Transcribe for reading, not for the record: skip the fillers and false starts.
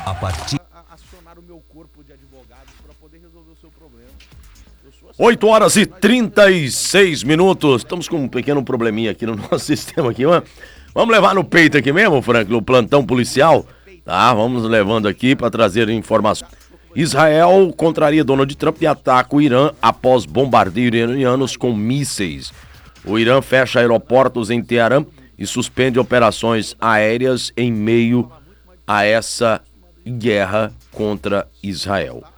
A partir acionar o meu corpo de advogados para poder resolver o seu problema. 8 horas e 36 minutos. Estamos com um pequeno probleminha aqui no nosso sistema aqui, mano. Vamos levar no peito aqui mesmo, Franklin, o plantão policial? Tá, vamos levando aqui para trazer informações. Israel contraria Donald Trump e ataca o Irã após bombardeio iranianos com mísseis. O Irã fecha aeroportos em Teherã e suspende operações aéreas em meio a essa guerra contra Israel.